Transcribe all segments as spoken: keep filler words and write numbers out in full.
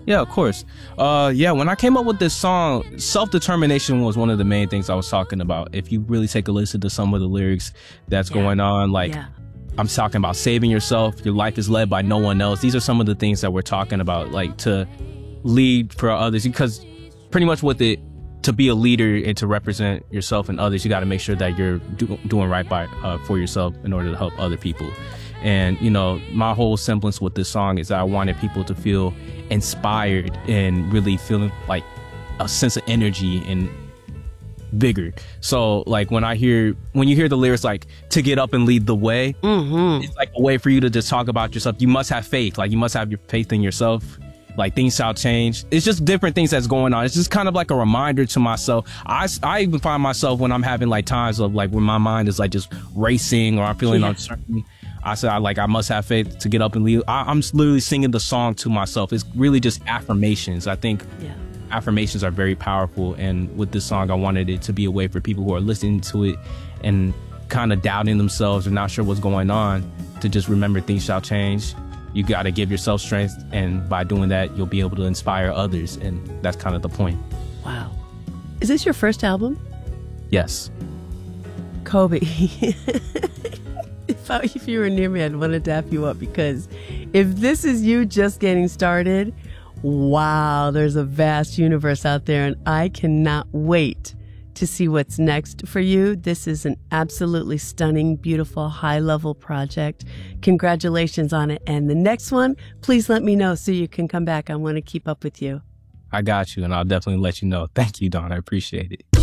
Yeah, of course. Uh, yeah, when I came up with this song, self-determination was one of the main things I was talking about. If you really take a listen to some of the lyrics that's yeah. going on, like yeah. I'm talking about saving yourself. Your life is led by no one else. These are some of the things that we're talking about, like to lead for others, because pretty much with it, to be a leader and to represent yourself and others, you got to make sure that you're do, doing right by uh, for yourself in order to help other people. And, you know, my whole semblance with this song is that I wanted people to feel inspired and really feeling like a sense of energy and vigor. So, like, when I hear, when you hear the lyrics, like, to get up and lead the way, mm-hmm. it's like a way for you to just talk about yourself. You must have faith. Like, you must have your faith in yourself. Like, things shall change. It's just different things that's going on. It's just kind of like a reminder to myself. I, I even find myself when I'm having, like, times of, like, when my mind is, like, just racing or I'm feeling yeah. uncertain. I said, I like, I must have faith to get up and leave. I, I'm literally singing the song to myself. It's really just affirmations. I think yeah. affirmations are very powerful. And with this song, I wanted it to be a way for people who are listening to it and kind of doubting themselves or not sure what's going on to just remember things shall change. You got to give yourself strength. And by doing that, you'll be able to inspire others. And that's kind of the point. Wow. Is this your first album? Yes. Kobe. If, I, if you were near me, I'd want to dap you up, because if this is you just getting started, wow, there's a vast universe out there, and I cannot wait to see what's next for you. This is an absolutely stunning, beautiful, high-level project. Congratulations on it. And the next one, please let me know so you can come back. I want to keep up with you. I got you, and I'll definitely let you know. Thank you, Dawn. I appreciate it.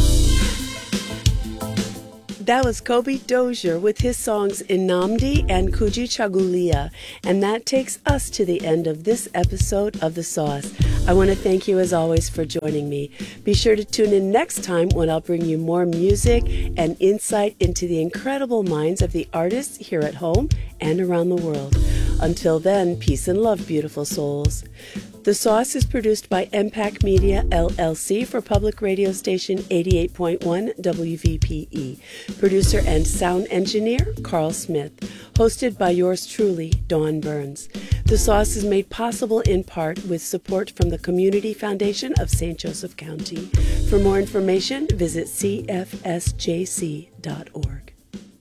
That was Kobe Dozier with his songs Inamdi and Kujichagulia. And that takes us to the end of this episode of The Sauce. I want to thank you as always for joining me. Be sure to tune in next time when I'll bring you more music and insight into the incredible minds of the artists here at home and around the world. Until then, peace and love, beautiful souls. The Sauce is produced by M PAC Media, L L C, for public radio station eighty-eight point one W V P E. Producer and sound engineer, Carl Smith. Hosted by yours truly, Dawn Burns. The Sauce is made possible in part with support from the Community Foundation of Saint Joseph County. For more information, visit c f s j c dot org.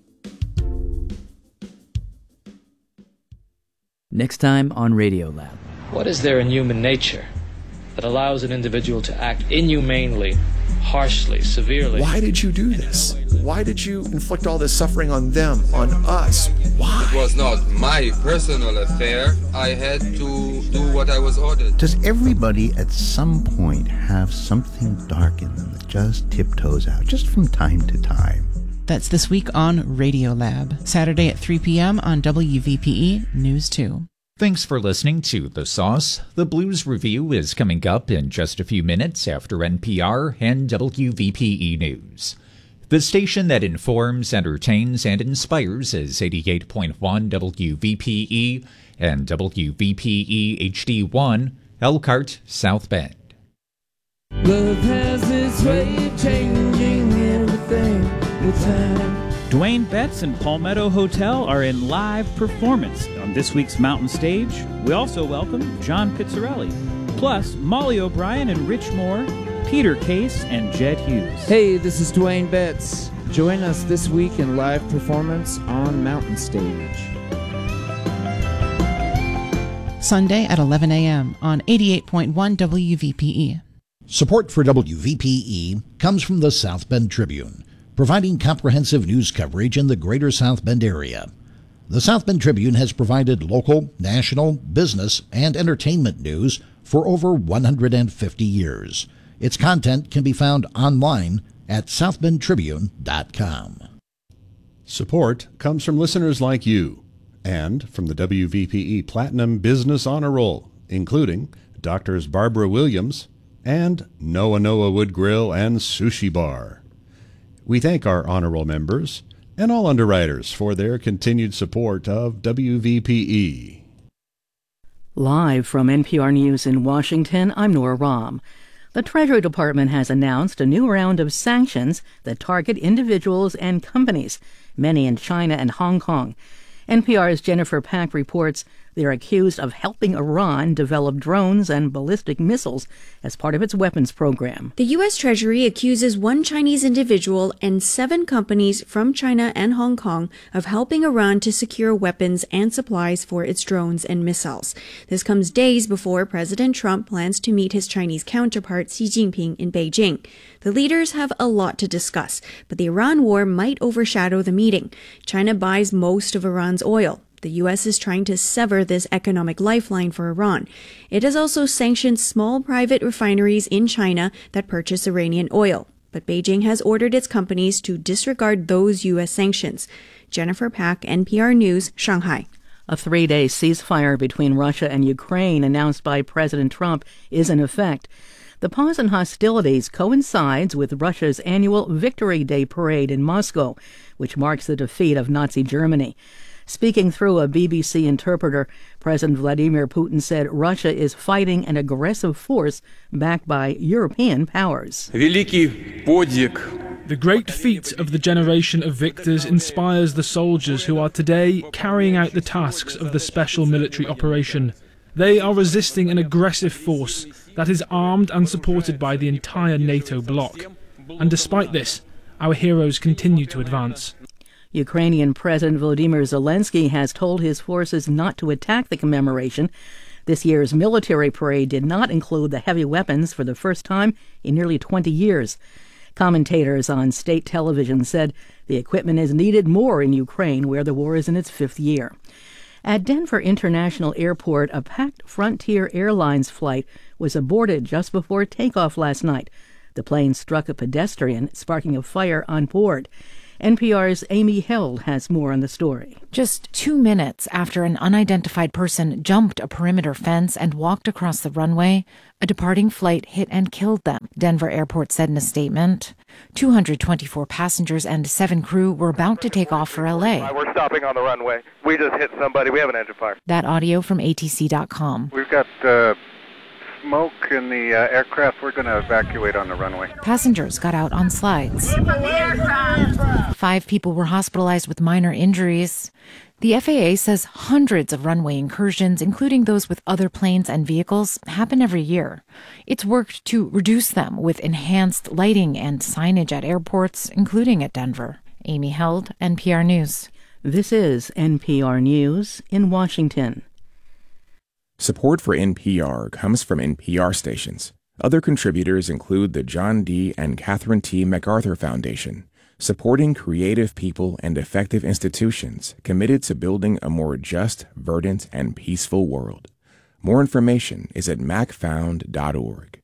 Next time on Radiolab. What is there in human nature that allows an individual to act inhumanely, harshly, severely? Why did you do this? Why did you inflict all this suffering on them, on us? Why? It was not my personal affair. I had to do what I was ordered. Does everybody at some point have something dark in them that just tiptoes out, just from time to time? That's this week on Radiolab, Saturday at three p.m. on W V P E News two. Thanks for listening to The Sauce. The Blues Review is coming up in just a few minutes after N P R and W V P E News. The station that informs, entertains, and inspires is eighty-eight point one W V P E and W V P E H D one, Elkhart, South Bend. Love has this way of changing everything with time. Dwayne Betts and Palmetto Hotel are in live performance on this week's Mountain Stage. We also welcome John Pizzarelli, plus Molly O'Brien and Rich Moore, Peter Case, and Jed Hughes. Hey, this is Dwayne Betts. Join us this week in live performance on Mountain Stage. Sunday at eleven a.m. on eighty-eight point one W V P E. Support for W V P E comes from the South Bend Tribune, providing comprehensive news coverage in the greater South Bend area. The South Bend Tribune has provided local, national, business, and entertainment news for over one hundred fifty years. Its content can be found online at south bend tribune dot com. Support comes from listeners like you and from the W V P E Platinum Business Honor Roll, including Doctors Barbara Williams and Noah Noah Wood Grill and Sushi Bar. We thank our honor roll members and all underwriters for their continued support of W V P E. Live from N P R News in Washington, I'm Nora Rahm. The Treasury Department has announced a new round of sanctions that target individuals and companies, many in China and Hong Kong. N P R's Jennifer Pack reports They're accused of helping Iran develop drones and ballistic missiles as part of its weapons program. The U S Treasury accuses one Chinese individual and seven companies from China and Hong Kong of helping Iran to secure weapons and supplies for its drones and missiles. This comes days before President Trump plans to meet his Chinese counterpart Xi Jinping in Beijing. The leaders have a lot to discuss, but the Iran war might overshadow the meeting. China buys most of Iran's oil. The U S is trying to sever this economic lifeline for Iran. It has also sanctioned small private refineries in China that purchase Iranian oil. But Beijing has ordered its companies to disregard those U S sanctions. Jennifer Pack, N P R News, Shanghai. A three-day ceasefire between Russia and Ukraine announced by President Trump is in effect. The pause in hostilities coincides with Russia's annual Victory Day parade in Moscow, which marks the defeat of Nazi Germany. Speaking through a B B C interpreter, President Vladimir Putin said Russia is fighting an aggressive force backed by European powers. The great feat of the generation of victors inspires the soldiers who are today carrying out the tasks of the special military operation. They are resisting an aggressive force that is armed and supported by the entire NATO bloc. And despite this, our heroes continue to advance. Ukrainian President Volodymyr Zelensky has told his forces not to attack the commemoration. This year's military parade did not include the heavy weapons for the first time in nearly twenty years. Commentators on state television said the equipment is needed more in Ukraine, where the war is in its fifth year. At Denver International Airport, a packed Frontier Airlines flight was aborted just before takeoff last night. The plane struck a pedestrian, sparking a fire on board. N P R's Amy Held has more on the story. Just two minutes after an unidentified person jumped a perimeter fence and walked across the runway, a departing flight hit and killed them, Denver Airport said in a statement. two hundred twenty-four passengers and seven crew were about to take off for L A. We're stopping on the runway. We just hit somebody. We have an engine fire. That audio from A T C dot com. We've got uh, smoke in the uh, aircraft. We're going to evacuate on the runway. Passengers got out on slides. Five people were hospitalized with minor injuries. The F A A says hundreds of runway incursions, including those with other planes and vehicles, happen every year. It's worked to reduce them with enhanced lighting and signage at airports, including at Denver. Amy Held, N P R News. This is N P R News in Washington. Support for N P R comes from N P R stations. Other contributors include the John D. and Catherine T. MacArthur Foundation, supporting creative people and effective institutions committed to building a more just, verdant, and peaceful world. More information is at mac found dot org.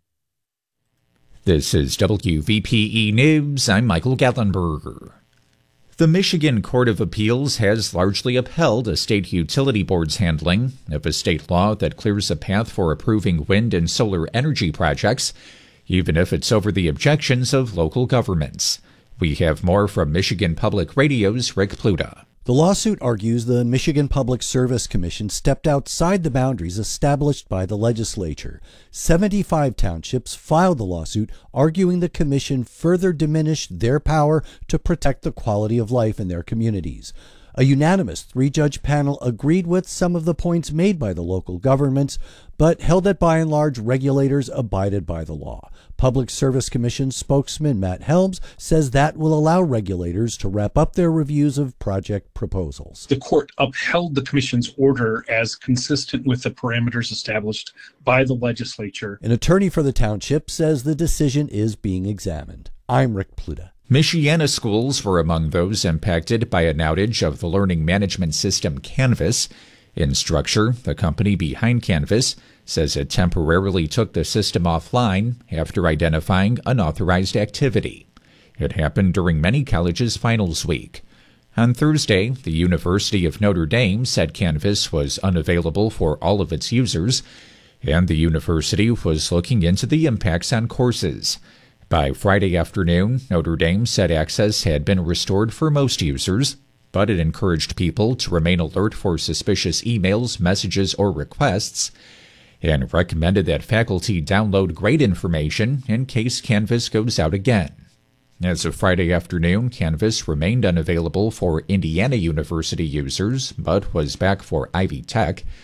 This is W V P E News. I'm Michael Gallenberger. The Michigan Court of Appeals has largely upheld a state utility board's handling of a state law that clears a path for approving wind and solar energy projects, even if it's over the objections of local governments. We have more from Michigan Public Radio's Rick Pluta. The lawsuit argues the Michigan Public Service Commission stepped outside the boundaries established by the legislature. seventy-five townships filed the lawsuit, arguing the commission further diminished their power to protect the quality of life in their communities. A unanimous three-judge panel agreed with some of the points made by the local governments, but held that by and large regulators abided by the law. Public Service Commission spokesman Matt Helms says that will allow regulators to wrap up their reviews of project proposals. The court upheld the commission's order as consistent with the parameters established by the legislature. An attorney for the township says the decision is being examined. I'm Rick Pluta. Michiana schools were among those impacted by an outage of the learning management system Canvas. Instructure, the company behind Canvas, says it temporarily took the system offline after identifying unauthorized activity. It happened during many colleges' finals week. On Thursday, the University of Notre Dame said Canvas was unavailable for all of its users, and the university was looking into the impacts on courses. By Friday afternoon, Notre Dame said access had been restored for most users, but it encouraged people to remain alert for suspicious emails, messages, or requests, and recommended that faculty download grade information in case Canvas goes out again. As of Friday afternoon, Canvas remained unavailable for Indiana University users, but was back for Ivy Tech.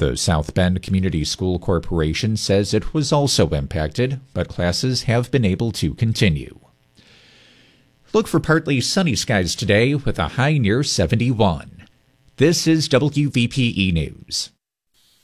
The South Bend Community School Corporation says it was also impacted, but classes have been able to continue. Look for partly sunny skies today with a high near seventy-one. This is W V P E News.